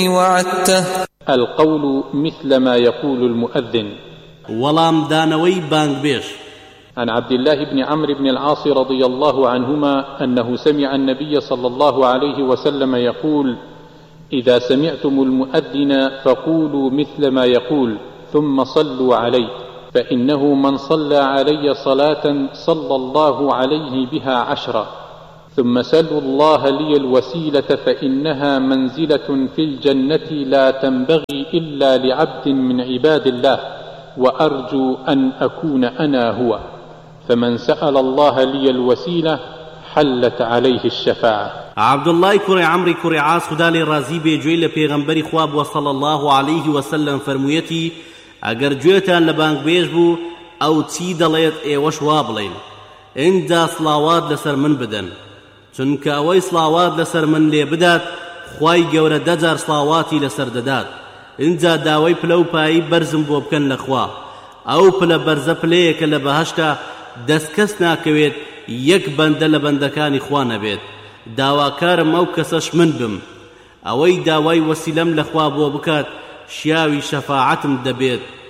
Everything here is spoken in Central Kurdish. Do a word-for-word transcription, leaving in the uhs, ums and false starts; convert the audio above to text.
وعدته. القول مثل ما يقول المؤذن. ولام دانوي بانغبيش. عن عبد الله بن عمرو بن العاص رضي الله عنهما أنه سمع النبي صلى الله عليه وسلم يقول: إذا سمعتم المؤذن فقولوا مثل ما يقول ثم صلوا عليه، فإنه من صلى علي صلاة صلى الله عليه بها عشرة، ثم سلوا الله لي الوسيلة فإنها منزلة في الجنة لا تنبغي إلا لعبد من عباد الله، وأرجو أن أكون أنا هو، فمن سأل الله لي الوسيلة حلت عليه الشفاعة. عبد الله كري عمري كري عاص خدا لي رازي بيجوي لپیغمبري خواب وصلى الله عليه وسلم فرمويتي: اگر جويتان لبانگ بيجبو او تي دليت ايوش وابلين اندا صلاوات لسر من بدن، چونك اوي صلاوات لسر من لي بدات خواي گورا دجار صلاواتي لسر ددات، اندا داوي پلو پاي برزم بو بكن لخوا او پلا برزه پليك لبهشتا دسكس ناكويت يك بند لبندكاني خوانا بيت داواكارم او كسش من بم اوي داوي وسيلم لخوا بو بكات شياوي شفاعتم دبيت